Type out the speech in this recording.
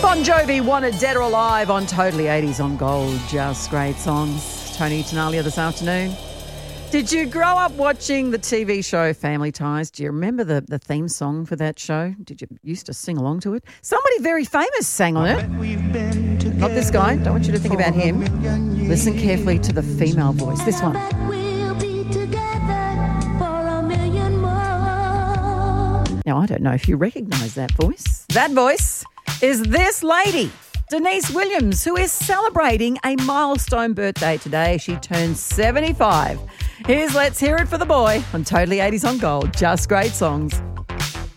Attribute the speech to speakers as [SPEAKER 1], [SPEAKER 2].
[SPEAKER 1] Bon Jovi wanted Dead or Alive on Totally 80s on Gold. Just great songs. Tony Tenalia this afternoon. Did you grow up watching the TV show Family Ties? Do you remember the theme song for that show? Did you used to sing along to it? Somebody very famous sang on it. Not this guy. Don't want you to think about him. Listen carefully to the female voice. This one. Now, I don't know if you recognise that voice. That voice is this lady, Denise Williams, who is celebrating a milestone birthday today. She turns 75. Let's hear it for the boy on Totally 80s on Gold. Just great songs.